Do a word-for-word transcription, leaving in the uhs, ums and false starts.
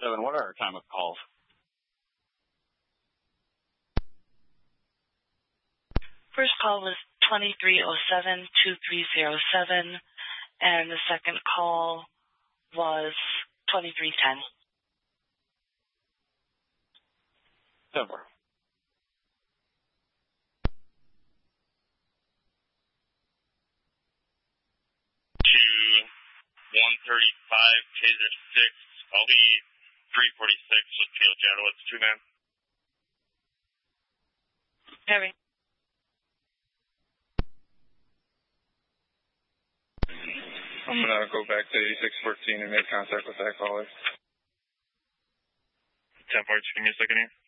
Seven, what are our time of calls? First call was twenty-three oh seven, two three oh seven, and the second call was twenty-three ten. Over. one thirty-five, Taser six. I'll be three forty-six with Tail Jadowitz, two man. Harry. I'm going to go back to eighty-six fourteen and make contact with that caller. ten four, just give me a second here.